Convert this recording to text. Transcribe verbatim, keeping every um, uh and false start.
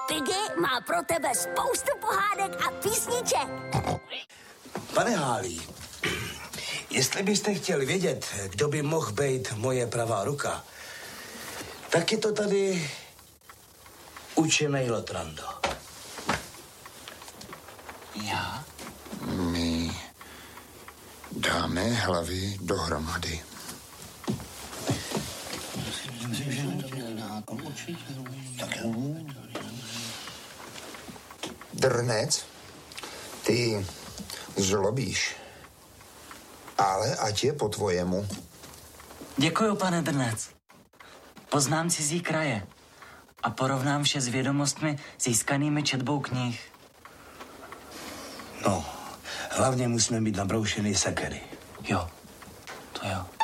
Piggy má pro tebe spoustu pohádek a písniček. Pane Hálí, jestli byste chtěl vědět, kdo by mohl být moje pravá ruka, tak je to tady učenej Lotrando. Já? My dáme hlavy dohromady. Drnec, ty zlobíš, ale ať je po tvojemu. Děkuju, pane Drnec. Poznám cizí kraje a porovnám vše s vědomostmi získanými četbou knih. No, hlavně musíme mít nabroušený sekery. Jo, to jo.